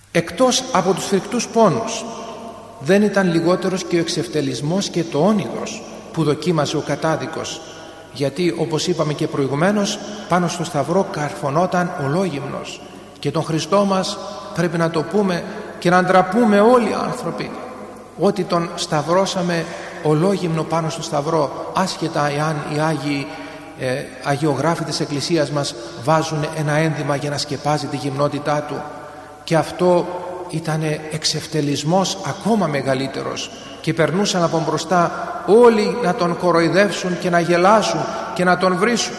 Εκτός από τους φρικτούς πόνους, δεν ήταν λιγότερος και ο εξευτελισμός και το όνειδος που δοκίμαζε ο κατάδικος, γιατί όπως είπαμε και προηγουμένως, πάνω στο σταυρό καρφωνόταν ολόγυμνος, και τον Χριστό μας πρέπει να το πούμε και να ντραπούμε όλοι οι άνθρωποι ότι τον σταυρώσαμε ολόγυμνο πάνω στο σταυρό, άσχετα εάν οι Άγιοι αγιογράφοι της Εκκλησίας μας βάζουν ένα ένδυμα για να σκεπάζει τη γυμνότητά του, και αυτό ήταν εξευτελισμός ακόμα μεγαλύτερος, και περνούσαν από μπροστά όλοι να τον κοροϊδεύσουν και να γελάσουν και να τον βρίσουν.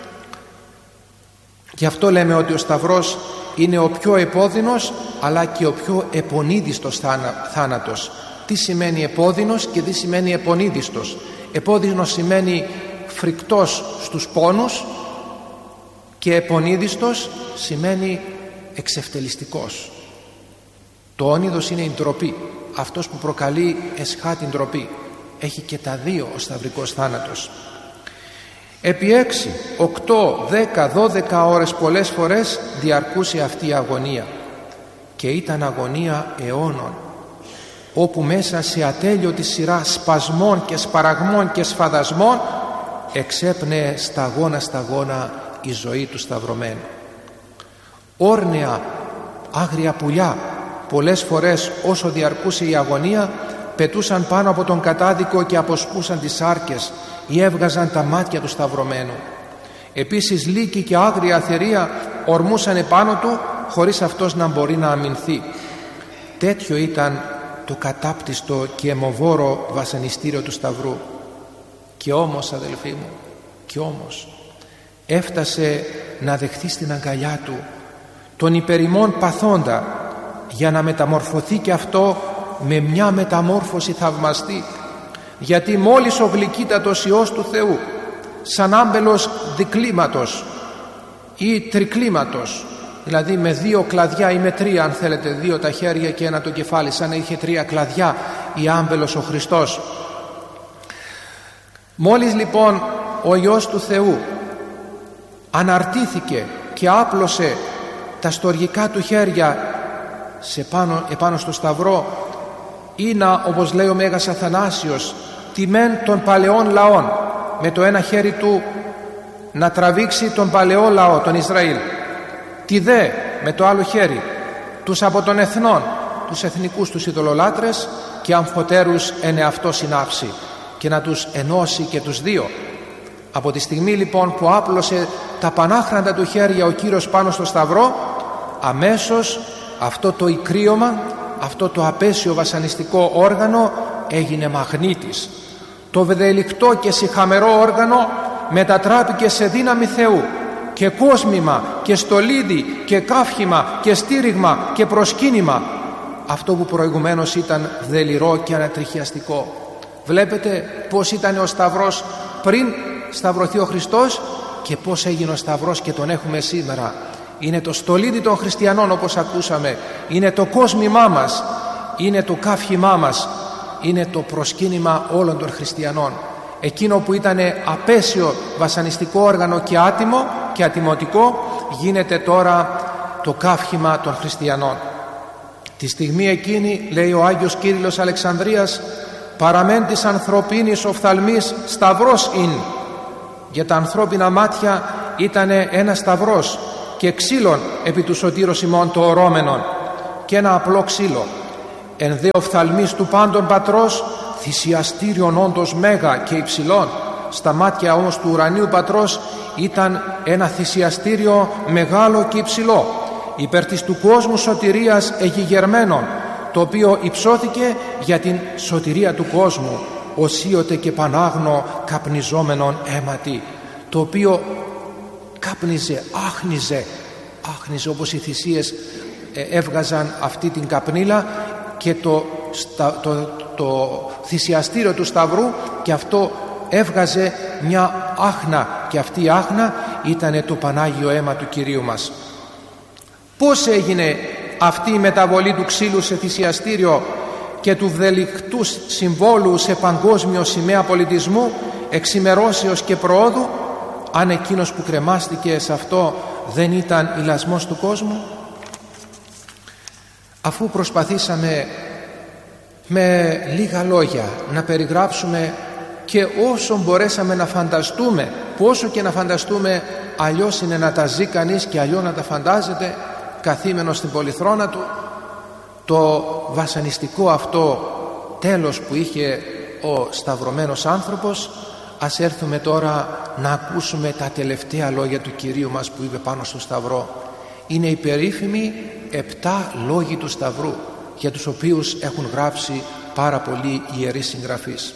Γι' αυτό λέμε ότι ο σταυρός είναι ο πιο επώδυνος αλλά και ο πιο επονίδιστος θάνατος. Τι σημαίνει επώδυνος και τι σημαίνει επονίδιστος? Επώδυνος σημαίνει φρικτός στους πόνους και επονίδιστος σημαίνει εξευτελιστικός. Το όνειδος είναι η ντροπή, αυτός που προκαλεί εσχά την ντροπή. Έχει και τα δύο ο σταυρικός θάνατος. Επί 6, 8, 10, 12 ώρες πολλές φορές διαρκούσε αυτή η αγωνία, και ήταν αγωνία αιώνων, όπου μέσα σε ατέλειωτη σειρά σπασμών και σπαραγμών και σφαδασμών εξέπνεε σταγόνα η ζωή του σταυρωμένου. Όρνεα άγρια πουλιά πολλές φορές όσο διαρκούσε η αγωνία πετούσαν πάνω από τον κατάδικο και αποσπούσαν τις σάρκες ή έβγαζαν τα μάτια του σταυρωμένου. Επίσης λύκοι και άγρια θερία ορμούσαν επάνω του χωρίς αυτός να μπορεί να αμυνθεί. Τέτοιο ήταν το κατάπτυστο και αιμοβόρο βασανιστήριο του σταυρού. Και όμως, αδελφοί μου, και όμως έφτασε να δεχθεί στην αγκαλιά του τον υπερημών παθόντα, για να μεταμορφωθεί και αυτό με μια μεταμόρφωση θαυμαστή, γιατί μόλις ο γλυκύτατος Υιός του Θεού, σαν άμπελος δικλίματος ή τρικλίματος, δηλαδή με 2 κλαδιά ή με 3 αν θέλετε, 2 τα χέρια και 1 το κεφάλι, σαν να είχε 3 κλαδιά η άμπελος ο Χριστός. Μόλις λοιπόν ο Υιός του Θεού αναρτήθηκε και άπλωσε τα στοργικά του χέρια επάνω στο σταυρό, είναι, όπως λέει ο Μέγας Αθανάσιος, τιμέν των παλαιών λαών, με το ένα χέρι του να τραβήξει τον παλαιό λαό, τον Ισραήλ, τη δε με το άλλο χέρι τους από των εθνών, τους εθνικούς τους ειδωλολάτρες και αμφωτέρους εν εαυτό συνάψει, και να τους ενώσει και τους δύο. Από τη στιγμή λοιπόν που άπλωσε τα πανάχραντα του χέρια ο Κύριος πάνω στο σταυρό, αμέσως αυτό το ικρίωμα, αυτό το απέσιο βασανιστικό όργανο έγινε μαγνήτης. Το βδελικτό και σιχαμερό όργανο μετατράπηκε σε δύναμη Θεού, και κόσμημα και στολίδι και καύχημα και στήριγμα και προσκύνημα, αυτό που προηγουμένως ήταν δελειρό και ανατριχιαστικό. Βλέπετε πως ήταν ο σταυρός πριν σταυρωθεί ο Χριστός και πως έγινε ο σταυρός και τον έχουμε σήμερα. Είναι το στολίδι των χριστιανών, όπως ακούσαμε, είναι το κόσμημά μας, είναι το καύχημά μας, είναι το προσκύνημα όλων των χριστιανών. Εκείνο που ήταν απέσιο βασανιστικό όργανο και άτιμο και ατιμωτικό γίνεται τώρα το καύχημα των χριστιανών. Τη στιγμή εκείνη, λέει ο Άγιος Κύριλλος Αλεξανδρίας, παραμέν της ανθρωπίνης οφθαλμής σταυρός ειν. Για τα ανθρώπινα μάτια ήταν ένα σταυρός και ξύλων επί του σωτήρος ημών το ορώμενον, και ένα απλό ξύλο. Εν δε οφθαλμής του πάντων πατρός θυσιαστήριον όντως μέγα και υψηλών, στα μάτια όμως του ουρανίου πατρός ήταν ένα θυσιαστήριο μεγάλο και υψηλό, υπέρ της του κόσμου σωτηρίας εγιγερμένων, το οποίο υψώθηκε για την σωτηρία του κόσμου, οσίωτε και πανάγνω καπνιζόμενον αίματι, το οποίο κάπνιζε, άχνιζε όπως οι θυσίες έβγαζαν αυτή την καπνίλα, και το θυσιαστήριο του σταυρού και αυτό έβγαζε μια άχνα, και αυτή η άχνα ήταν το Πανάγιο αίμα του Κυρίου μας. Πώς έγινε αυτή η μεταβολή του ξύλου σε θυσιαστήριο και του βδελικτού συμβόλου σε παγκόσμιο σημαία πολιτισμού, εξημερώσεως και προόδου, αν εκείνος που κρεμάστηκε σε αυτό δεν ήταν ηλασμός του κόσμου? Αφού προσπαθήσαμε με λίγα λόγια να περιγράψουμε και όσο μπορέσαμε να φανταστούμε, που όσο και να φανταστούμε αλλιώς είναι να τα ζει κανείς και αλλιώς να τα φαντάζεται καθήμενος στην πολυθρόνα του, το βασανιστικό αυτό τέλος που είχε ο σταυρωμένος άνθρωπος, ας έρθουμε τώρα να ακούσουμε τα τελευταία λόγια του Κυρίου μας που είπε πάνω στο σταυρό. Είναι οι περίφημοι 7 λόγοι του σταυρού, για τους οποίους έχουν γράψει πάρα πολλοί ιερείς συγγραφείς.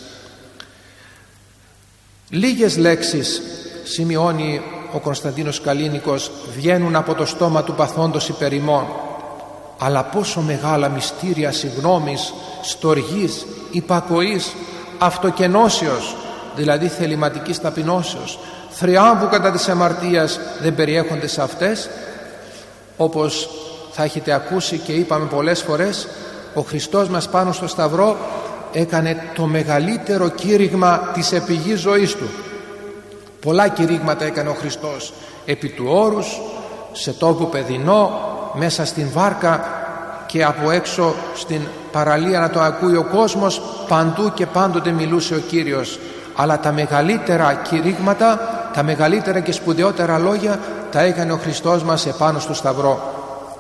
Λίγες λέξεις, σημειώνει ο Κωνσταντίνος Καλίνικος, βγαίνουν από το στόμα του παθόντος υπερ ημών, αλλά πόσο μεγάλα μυστήρια συγγνώμης, στοργής, υπακοής, αυτοκενώσεως, δηλαδή θεληματικής ταπεινώσεως, θριάμβου κατά της αμαρτίας δεν περιέχονται σε αυτές. Όπως θα έχετε ακούσει και είπαμε πολλές φορές, ο Χριστός μας πάνω στο σταυρό έκανε το μεγαλύτερο κήρυγμα της επιγής ζωής του. Πολλά κηρύγματα έκανε ο Χριστός, επί του όρους, σε τόπο παιδινό, μέσα στην βάρκα και από έξω στην παραλία να το ακούει ο κόσμος. Παντού και πάντοτε μιλούσε ο Κύριος, αλλά τα μεγαλύτερα κηρύγματα, τα μεγαλύτερα και σπουδαιότερα λόγια τα έκανε ο Χριστός μας επάνω στο σταυρό.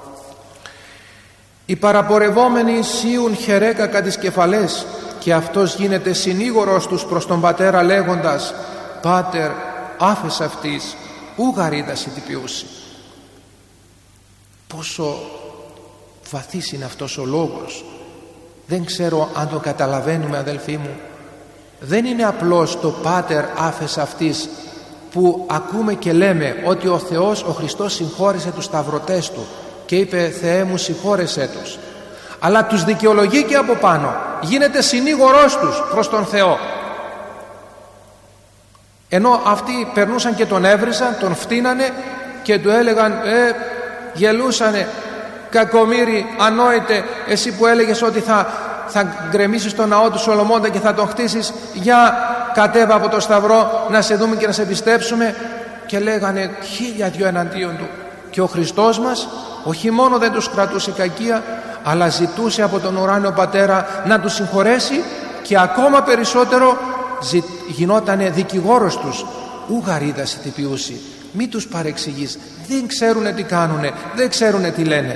Οι παραπορευόμενοι σύουν χερέκακα τις κεφαλές και αυτός γίνεται συνήγορος τους προς τον Πατέρα λέγοντας «Πάτερ, άφες αυτής, ου γαρίδας ητυπιούσι». Πόσο βαθύς είναι αυτός ο λόγος. Δεν ξέρω αν το καταλαβαίνουμε, αδελφοί μου. Δεν είναι απλώς το «Πάτερ, άφες αυτής» που ακούμε και λέμε ότι ο Θεός, ο Χριστός συγχώρεσε τους σταυρωτές του και είπε «Θεέ μου συγχώρεσέ τους», αλλά τους δικαιολογεί και από πάνω, γίνεται συνήγορός τους προς τον Θεό. Ενώ αυτοί περνούσαν και τον έβρισαν, τον φτύνανε και του έλεγαν γελούσανε «Κακομοίρη, ανόητε, εσύ που έλεγες ότι θα γκρεμίσεις τον ναό του Σολομώντα και θα τον χτίσεις, για κατέβα από το σταυρό να σε δούμε και να σε πιστέψουμε». Και λέγανε 1002 εναντίον του. Και ο Χριστός μας όχι μόνο δεν τους κρατούσε κακία, αλλά ζητούσε από τον ουράνιο Πατέρα να τους συγχωρέσει και ακόμα περισσότερο γινότανε δικηγόρος τους. Ου γαρίδας ητυπιούσι, μη τους παρεξηγείς, δεν ξέρουνε τι κάνουνε, δεν ξέρουνε τι λένε.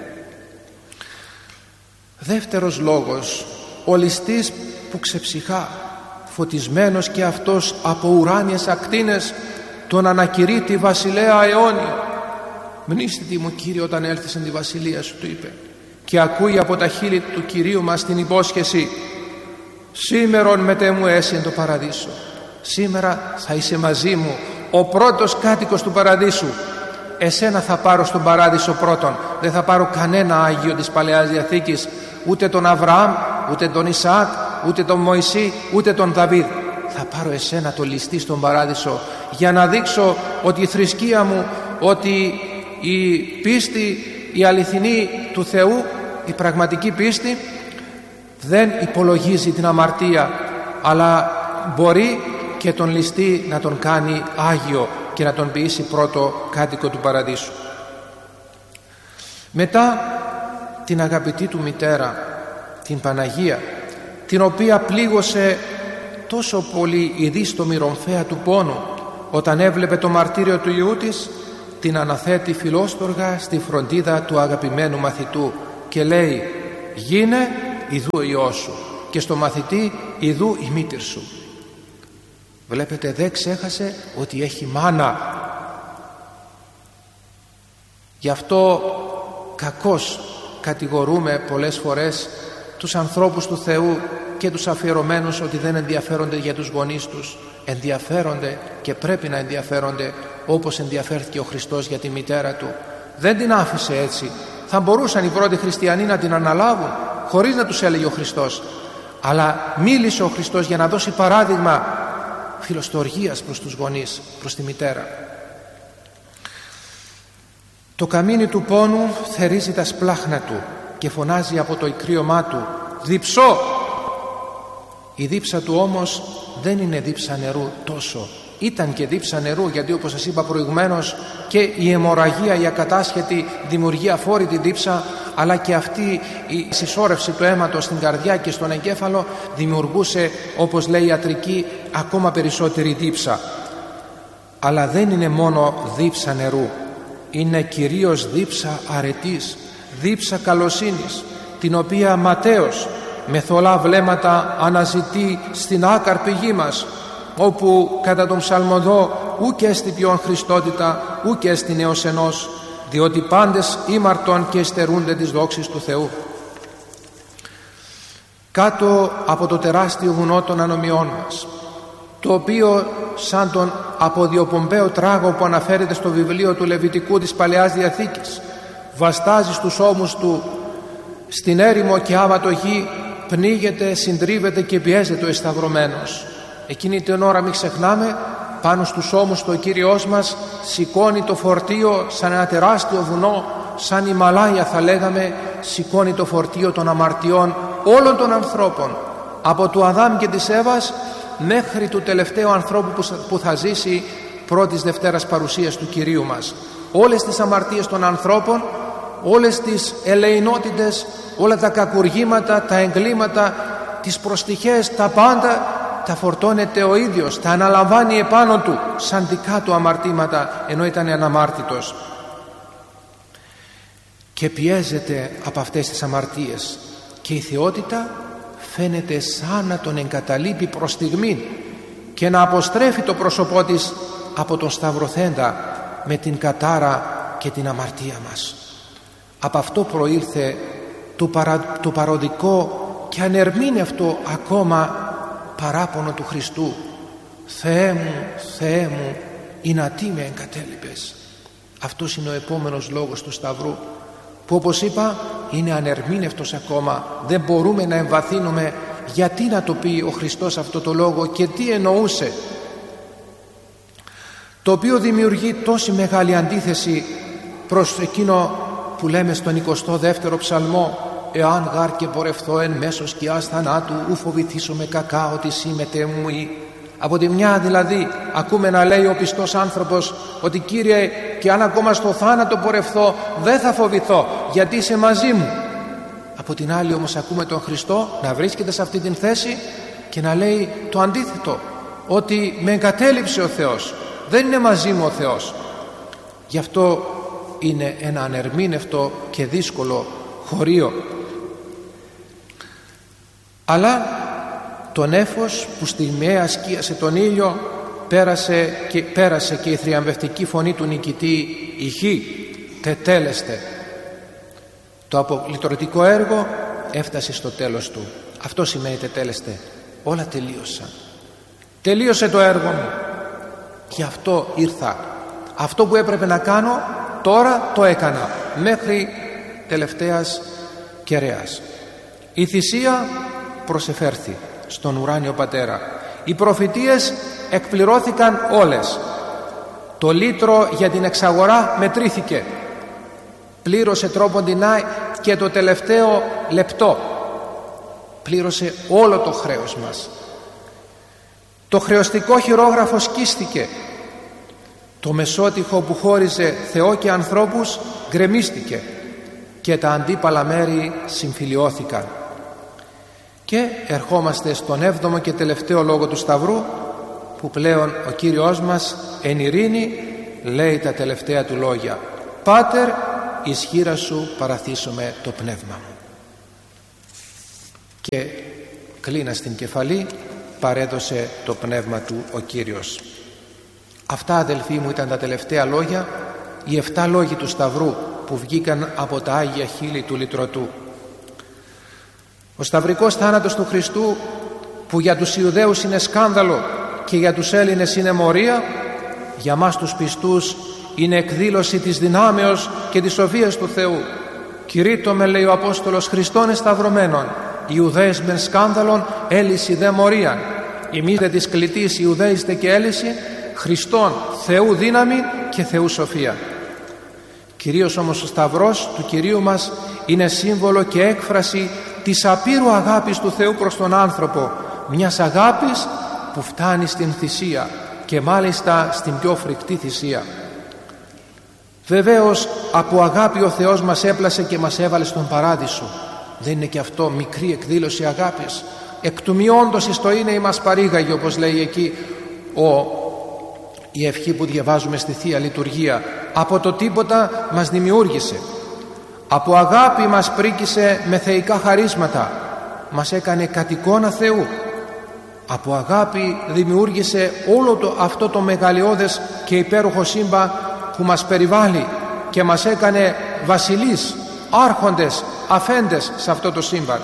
Δεύτερος λόγος, ο ληστής που ξεψυχά, φωτισμένος και αυτός από ουράνιες ακτίνες, τον ανακηρύττει βασιλέα αιώνιο. «Μνήστητη μου, Κύριε, όταν έλθεις εν τη βασιλεία σου», του είπε, και ακούει από τα χείλη του Κυρίου μας την υπόσχεση «Σήμερον μετέ μου έσυ εν το παραδείσο». Σήμερα θα είσαι μαζί μου, ο πρώτος κάτοικος του παραδείσου. Εσένα θα πάρω στον παράδεισο πρώτον. Δεν θα πάρω κανένα Άγιο της Παλαιάς Διαθήκης, ούτε τον Αβραάμ, ούτε τον Ισαάκ, ούτε τον Μωυσή, ούτε τον Δαβίδ. Θα πάρω εσένα το ληστή στον παράδεισο, για να δείξω ότι η θρησκεία μου, ότι η πίστη, η αληθινή του Θεού, η πραγματική πίστη δεν υπολογίζει την αμαρτία, αλλά μπορεί και τον ληστή να τον κάνει Άγιο και να τον ποιήσει πρώτο κάτοικο του παραδείσου. Μετά την αγαπητή του μητέρα, την Παναγία, την οποία πλήγωσε τόσο πολύ η δύστομη ρομφαία του πόνου όταν έβλεπε το μαρτύριο του Υιού της, την αναθέτει φιλόστοργα στη φροντίδα του αγαπημένου μαθητού και λέει «Γίνε, ιδού ο Υιός σου», και στο μαθητή «Ιδού η μήτηρ σου». Βλέπετε, δεν ξέχασε ότι έχει μάνα. Γι' αυτό κακώς κατηγορούμε πολλές φορές τους ανθρώπους του Θεού και τους αφιερωμένους ότι δεν ενδιαφέρονται για τους γονείς τους. Ενδιαφέρονται και πρέπει να ενδιαφέρονται, όπως ενδιαφέρθηκε ο Χριστός για τη μητέρα του. Δεν την άφησε έτσι. Θα μπορούσαν οι πρώτοι χριστιανοί να την αναλάβουν χωρίς να τους έλεγε ο Χριστός, αλλά μίλησε ο Χριστός για να δώσει παράδειγμα φιλοστοργίας προς τους γονείς, προς τη μητέρα. Το καμίνι του πόνου θερίζει τα σπλάχνα του και φωνάζει από το ικρίωμά του «Διψώ!». Η δίψα του όμως δεν είναι δίψα νερού τόσο, Ήταν και δίψα νερού, γιατί όπως σας είπα προηγουμένως και η αιμορραγία, η ακατάσχετη δημιουργεί αφόρητη δίψα, αλλά και αυτή η συσσόρευση του αίματος στην καρδιά και στον εγκέφαλο δημιουργούσε, όπως λέει η ιατρική, ακόμα περισσότερη δίψα. Αλλά δεν είναι μόνο δίψα νερού, είναι κυρίως δίψα αρετής, δίψα καλοσύνης, την οποία Ματθαίος με θολά βλέμματα αναζητεί στην άκαρπη γη μας, όπου κατά τον ψαλμοδό ουκ έστι ποιον Χριστότητα, ουκ έστι νέος ενός, διότι πάντες ήμαρτον και εστερούνται της δόξης του Θεού. Κάτω από το τεράστιο βουνό των ανομιών μας, το οποίο σαν τον αποδιοπομπαίο τράγο που αναφέρεται στο βιβλίο του Λεβιτικού της Παλαιάς Διαθήκης, βαστάζει στους ώμους του στην έρημο και άβατο γη, πνίγεται, συντρίβεται και πιέζεται ο εσταυρωμένος. Εκείνη την ώρα, μην ξεχνάμε, πάνω στους ώμους του ο Κύριος μας σηκώνει το φορτίο σαν ένα τεράστιο βουνό, σαν Ιμαλάια θα λέγαμε, σηκώνει το φορτίο των αμαρτιών όλων των ανθρώπων, από του Αδάμ και της Εύας μέχρι του τελευταίου ανθρώπου που θα ζήσει πρώτης Δευτέρας παρουσίας του Κυρίου μας. Όλες τις αμαρτίες των ανθρώπων, όλες τις ελεηνότητες, όλα τα κακουργήματα, τα εγκλήματα, τις προστιχές, τα πάντα τα φορτώνεται ο ίδιος, τα αναλαμβάνει επάνω του σαν δικά του αμαρτήματα, ενώ ήταν αναμάρτητος, και πιέζεται από αυτές τις αμαρτίες, και η θεότητα φαίνεται σαν να τον εγκαταλείπει προς στιγμήν και να αποστρέφει το πρόσωπό της από τον σταυρωθέντα με την κατάρα και την αμαρτία μας. Από αυτό προήλθε το παροδικό και ανερμήνευτο ακόμα παράπονο του Χριστού: Θεέ μου, Θεέ μου, ηνατί με εγκατέλειπες. Αυτός είναι ο επόμενος λόγος του Σταυρού, που όπως είπα είναι ανερμήνευτος ακόμα. Δεν μπορούμε να εμβαθύνουμε γιατί να το πει ο Χριστός αυτό το λόγο και τι εννοούσε, το οποίο δημιουργεί τόση μεγάλη αντίθεση προς εκείνο που λέμε στον 22ο ψαλμό: «Εάν γάρ και πορευθώ εν μέσω σκιάς θανάτου, ου φοβηθήσω κακά ότι σήμετε μου ή». Από τη μια δηλαδή ακούμε να λέει ο πιστός άνθρωπος ότι «Κύριε, και αν ακόμα στο θάνατο πορευθώ δεν θα φοβηθώ, γιατί είσαι μαζί μου». Από την άλλη όμως ακούμε τον Χριστό να βρίσκεται σε αυτή την θέση και να λέει το αντίθετο, ότι με εγκατέλειψε ο Θεός, δεν είναι μαζί μου ο Θεός. Γι' αυτό είναι ένα ανερμήνευτο και δύσκολο χωρίο. Αλλά το νέφος που στιγμιαία σκίασε τον ήλιο, πέρασε και η θριαμβευτική φωνή του νικητή ηχεί, τετέλεστε. Το απολυτρωτικό έργο έφτασε στο τέλος του. Αυτό σημαίνει τετέλεστε. Όλα τελείωσαν. Τελείωσε το έργο μου. Γι' αυτό ήρθα. Αυτό που έπρεπε να κάνω τώρα το έκανα, μέχρι τελευταίας κεραιάς. Η θυσία προσεφέρθη στον ουράνιο Πατέρα. Οι προφητείες εκπληρώθηκαν όλες. Το λίτρο για την εξαγορά μετρήθηκε. Πλήρωσε τρόποντινά και το τελευταίο λεπτό. Πλήρωσε όλο το χρέος μας. Το χρεωστικό χειρόγραφο σκίστηκε. Το μεσότυχο που χώριζε Θεό και ανθρώπους γκρεμίστηκε και τα αντίπαλα μέρη συμφιλιώθηκαν. Και ερχόμαστε στον 7ο και τελευταίο λόγο του Σταυρού, που πλέον ο Κύριος μας εν ειρήνη λέει τα τελευταία του λόγια: «Πάτερ, εις χείρα σου παραθήσομαι το πνεύμα μου». Και κλείνα στην κεφαλή παρέδωσε το πνεύμα του ο Κύριος. Αυτά, αδελφοί μου, ήταν τα τελευταία λόγια, οι 7 λόγοι του Σταυρού που βγήκαν από τα Άγια χείλη του λυτρωτού. Ο σταυρικός θάνατος του Χριστού, που για τους Ιουδαίους είναι σκάνδαλο και για τους Έλληνες είναι μορία, για μας τους πιστούς είναι εκδήλωση της δυνάμεως και της σοφίας του Θεού. «Κηρύττομαι», λέει ο Απόστολος, «Χριστόν εσταυρωμένον, Ιουδαίες μεν σκάνδαλον, έλυση δε μορίαν. Εμείς δε της κλητής Ιουδαίηστε και έλυση, Χριστόν Θεού δύναμη και Θεού σοφία». Κυρίως όμως ο Σταυρός του Κυρίου μας είναι σύμβολο και έκφραση της απείρου αγάπης του Θεού προς τον άνθρωπο, μιας αγάπης που φτάνει στην θυσία, και μάλιστα στην πιο φρικτή θυσία. Βεβαίως από αγάπη ο Θεός μας έπλασε και μας έβαλε στον παράδεισο. Δεν είναι και αυτό μικρή εκδήλωση αγάπης? Εκ του μειόντος εις το είναι ημάς παρήγαγε, όπως λέει εκεί η ευχή που διαβάζουμε στη Θεία Λειτουργία. Από το τίποτα μας δημιούργησε, από αγάπη μας πρίκησε με θεϊκά χαρίσματα, μας έκανε κατ' εικόνα Θεού. Από αγάπη δημιούργησε όλο αυτό το μεγαλειώδες και υπέροχο σύμπαν που μας περιβάλλει και μας έκανε βασιλείς, άρχοντες, αφέντες σε αυτό το σύμπαν.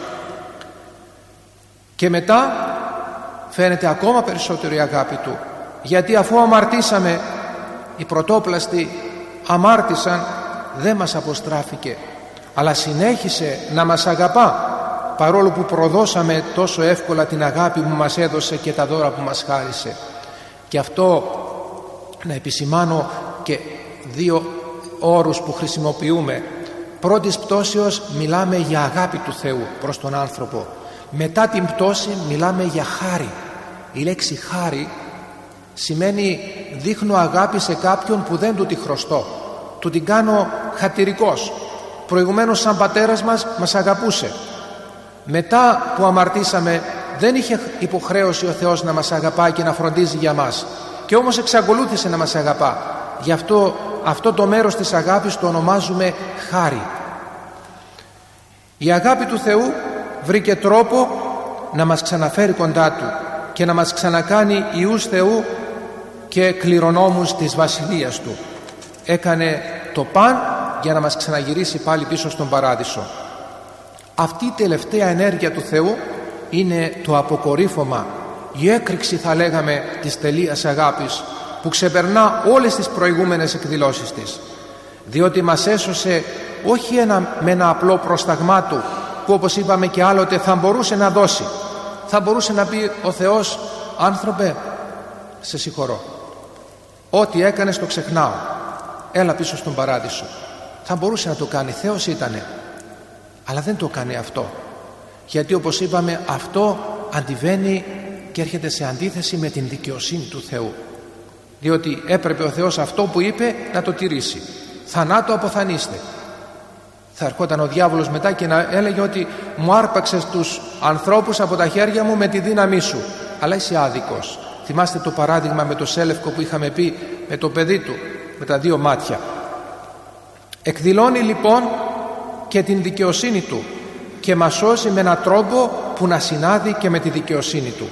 Και μετά φαίνεται ακόμα περισσότερο η αγάπη Του, γιατί αφού αμαρτήσαμε, οι πρωτόπλαστοι αμάρτησαν, δεν μας αποστράφηκε, αλλά συνέχισε να μας αγαπά, παρόλο που προδώσαμε τόσο εύκολα την αγάπη που μας έδωσε και τα δώρα που μας χάρισε. Και αυτό να επισημάνω και δύο όρους που χρησιμοποιούμε. Πρώτης πτώσεως μιλάμε για αγάπη του Θεού προς τον άνθρωπο. Μετά την πτώση μιλάμε για χάρη. Η λέξη χάρη σημαίνει δείχνω αγάπη σε κάποιον που δεν του τη χρωστώ, του την κάνω χατηρικός. Προηγουμένως σαν πατέρας μας αγαπούσε. Μετά που αμαρτήσαμε δεν είχε υποχρέωση ο Θεός να μας αγαπάει και να φροντίζει για μας, και όμως εξακολούθησε να μας αγαπά. Γι' αυτό το μέρος της αγάπης το ονομάζουμε χάρη. Η αγάπη του Θεού βρήκε τρόπο να μας ξαναφέρει κοντά Του και να μας ξανακάνει ιούς Θεού και κληρονόμους της βασιλείας Του. Έκανε το παν για να μας ξαναγυρίσει πάλι πίσω στον παράδεισο. Αυτή η τελευταία ενέργεια του Θεού είναι το αποκορύφωμα, η έκρηξη θα λέγαμε της τελείας αγάπης, που ξεπερνά όλες τις προηγούμενες εκδηλώσεις της, διότι μας έσωσε όχι με ένα απλό πρόσταγμά Του, που όπως είπαμε και άλλοτε θα μπορούσε να δώσει. Θα μπορούσε να πει ο Θεός, άνθρωπε, σε συγχωρώ, ό,τι έκανες το ξεχνάω, έλα πίσω στον παράδεισο. Θα μπορούσε να το κάνει, Θεός ήτανε, αλλά δεν το κάνει αυτό, γιατί όπως είπαμε αυτό αντιβαίνει και έρχεται σε αντίθεση με την δικαιοσύνη του Θεού, διότι έπρεπε ο Θεός αυτό που είπε να το τηρήσει. Θανάτου αποθανείστε. Θα ερχόταν ο διάβολος μετά και να έλεγε ότι μου άρπαξες τους ανθρώπους από τα χέρια μου με τη δύναμή σου, αλλά είσαι άδικος. Θυμάστε το παράδειγμα με το Σέλευκο που είχαμε πει, με το παιδί του με τα δύο μάτια. Εκδηλώνει λοιπόν και την δικαιοσύνη Του και μας σώζει με έναν τρόπο που να συνάδει και με τη δικαιοσύνη Του.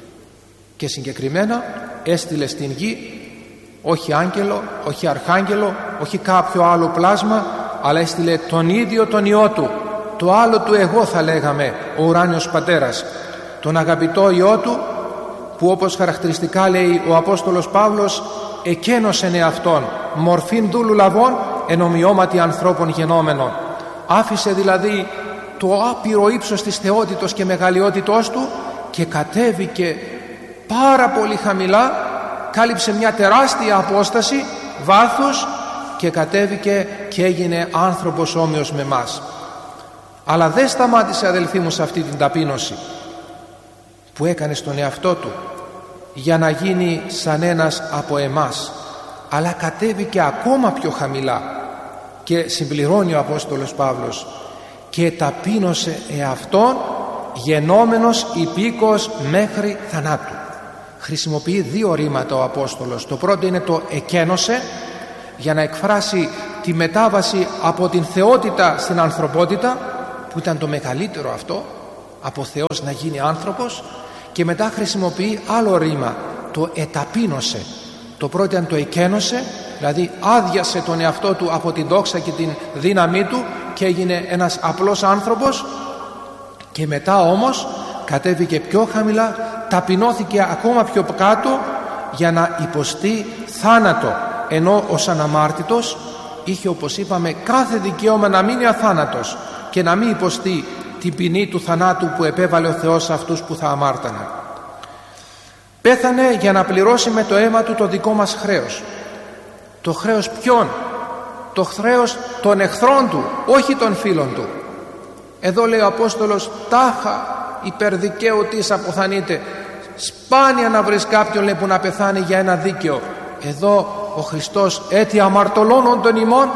Και συγκεκριμένα έστειλε στην γη όχι άγγελο, όχι αρχάγγελο, όχι κάποιο άλλο πλάσμα, αλλά έστειλε τον ίδιο τον Υιό Του, το άλλο Του εγώ θα λέγαμε, ο ουράνιος Πατέρας, τον αγαπητό Υιό Του, που όπως χαρακτηριστικά λέει ο Απόστολος Παύλος, εκένωσεν εαυτόν μορφήν δούλου λαβών εν ομοιώματι ανθρώπων γενόμενων. Άφησε δηλαδή το άπειρο ύψος της θεότητος και μεγαλειότητός Του και κατέβηκε πάρα πολύ χαμηλά, κάλυψε μια τεράστια απόσταση βάθους και κατέβηκε και έγινε άνθρωπος όμοιος με μας. Αλλά δεν σταμάτησε, αδελφοί μου, σε αυτή την ταπείνωση που έκανε στον εαυτό Του για να γίνει σαν ένας από εμάς, αλλά κατέβηκε ακόμα πιο χαμηλά και συμπληρώνει ο Απόστολος Παύλος, και ταπείνωσε εαυτόν γενόμενος υπήκος μέχρι θανάτου. Χρησιμοποιεί δύο ρήματα ο Απόστολος. Το πρώτο είναι το εκένωσε, για να εκφράσει τη μετάβαση από την θεότητα στην ανθρωπότητα, που ήταν το μεγαλύτερο αυτό, από Θεός να γίνει άνθρωπος. Και μετά χρησιμοποιεί άλλο ρήμα, το εταπείνωσε. Το πρώτο ήταν το εκένωσε, δηλαδή άδειασε τον εαυτό του από την δόξα και την δύναμή του και έγινε ένας απλός άνθρωπος. Και μετά όμως κατέβηκε πιο χαμηλά, ταπεινώθηκε ακόμα πιο κάτω για να υποστεί θάνατο, ενώ ως αναμάρτητος είχε, όπως είπαμε, κάθε δικαίωμα να μείνει αθάνατος και να μην υποστεί την ποινή του θανάτου που επέβαλε ο Θεός σε αυτούς που θα αμάρταναν. Πέθανε για να πληρώσει με το αίμα Του το δικό μας χρέος. Το χρέος ποιον? Το χρέος των εχθρών Του, όχι των φίλων Του. Εδώ λέει ο Απόστολος, τάχα υπερδικαίου της αποθανείται. Σπάνια να βρεις κάποιον, λέει, που να πεθάνει για ένα δίκαιο. Εδώ ο Χριστός έτι αμαρτωλώνων των ημών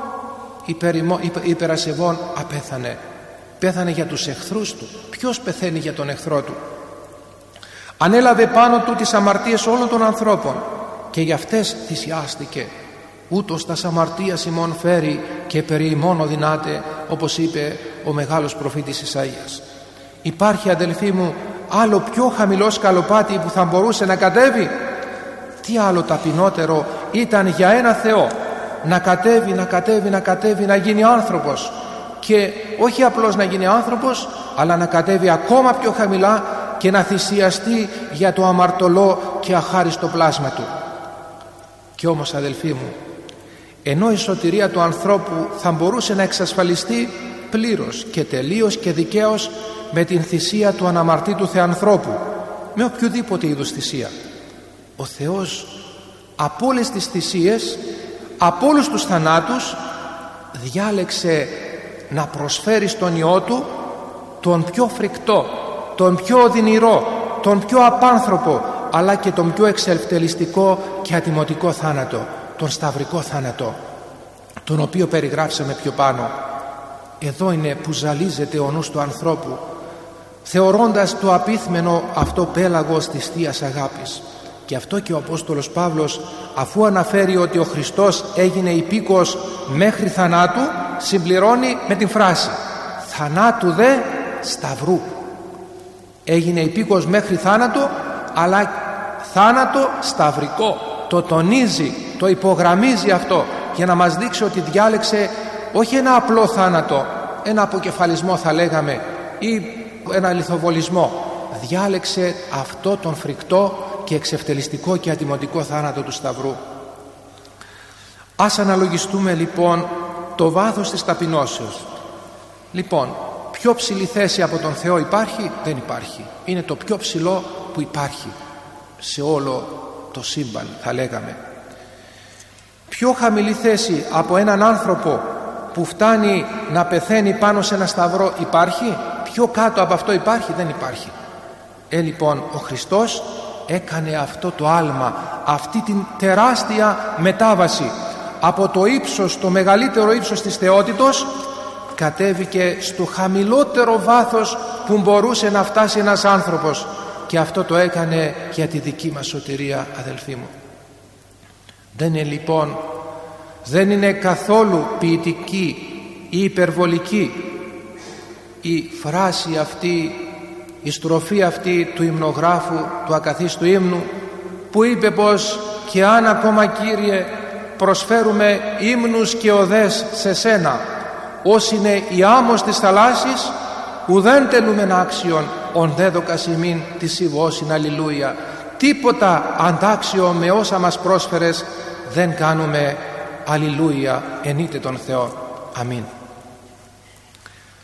υπερασεβών απέθανε. Πέθανε για τους εχθρούς του. Ποιος πεθαίνει για τον εχθρό του? Ανέλαβε πάνω του τις αμαρτίες όλων των ανθρώπων και για αυτές θυσιάστηκε. Ούτως τας αμαρτίας ημών φέρει και περί ημών οδυνάται, όπως είπε ο μεγάλος προφήτης Ισαΐας. Υπάρχει, αδελφοί μου, άλλο πιο χαμηλό σκαλοπάτι που θα μπορούσε να κατέβει? Τι άλλο ταπεινότερο ήταν για ένα Θεό να κατέβει, να γίνει άνθρωπος, και όχι απλώς να γίνει άνθρωπος, αλλά να κατέβει ακόμα πιο χαμηλά και να θυσιαστεί για το αμαρτωλό και αχάριστο πλάσμα του. Κι όμως, αδελφοί μου, ενώ η σωτηρία του ανθρώπου θα μπορούσε να εξασφαλιστεί πλήρως και τελείως και δικαίως με την θυσία του αναμαρτήτου θεανθρώπου, με οποιοδήποτε είδους θυσία, ο Θεός από όλες τις θυσίες, από όλους τους θανάτους, διάλεξε να προσφέρει στον Υιό του τον πιο φρικτό, τον πιο οδυνηρό, τον πιο απάνθρωπο, αλλά και τον πιο εξευτελιστικό και ατιμωτικό θάνατο, τον σταυρικό θάνατο, τον οποίο περιγράψαμε πιο πάνω. Εδώ είναι που ζαλίζεται ο νους του ανθρώπου, θεωρώντας το απίθμενο αυτό πέλαγος της Θείας Αγάπης. Και αυτό και ο Απόστολος Παύλος, αφού αναφέρει ότι ο Χριστός έγινε υπήκοος μέχρι θανάτου, συμπληρώνει με την φράση «θανάτου δε σταυρού». Έγινε υπήκοος μέχρι θάνατο, αλλά θάνατο σταυρικό. Το τονίζει, το υπογραμμίζει αυτό, για να μας δείξει ότι διάλεξε όχι ένα απλό θάνατο, ένα αποκεφαλισμό θα λέγαμε, ή ένα λιθοβολισμό. Διάλεξε αυτό τον φρικτό και εξευτελιστικό και ατιμωτικό θάνατο του σταυρού. Ας αναλογιστούμε λοιπόν το βάθος της ταπεινώσεως. Λοιπόν, πιο ψηλή θέση από τον Θεό υπάρχει? Δεν υπάρχει. Είναι το πιο ψηλό που υπάρχει σε όλο το σύμπαν, θα λέγαμε. Πιο χαμηλή θέση από έναν άνθρωπο που φτάνει να πεθαίνει πάνω σε ένα σταυρό υπάρχει? Πιο κάτω από αυτό υπάρχει? Δεν υπάρχει. Λοιπόν, ο Χριστός έκανε αυτό το άλμα, αυτή την τεράστια μετάβαση από το ύψος, το μεγαλύτερο ύψος της θεότητος, κατέβηκε στο χαμηλότερο βάθος που μπορούσε να φτάσει ένας άνθρωπος, και αυτό το έκανε για τη δική μας σωτηρία, αδελφοί μου. Δεν είναι καθόλου ποιητική ή υπερβολική η φράση αυτή, η στροφή αυτή του υμνογράφου, του ακαθίστου ύμνου, που είπε πως «και αν ακόμα, Κύριε, προσφέρουμε ύμνους και οδές σε Σένα, ως είναι η άμμος της θαλάσσης, ουδέν τελούμεν άξιον, ον δέδοκας ημίν της ιβώσιν αλληλούια». Τίποτα αντάξιο με όσα μας πρόσφερες δεν κάνουμε αλληλούια, ενείτε τον Θεό. Αμήν.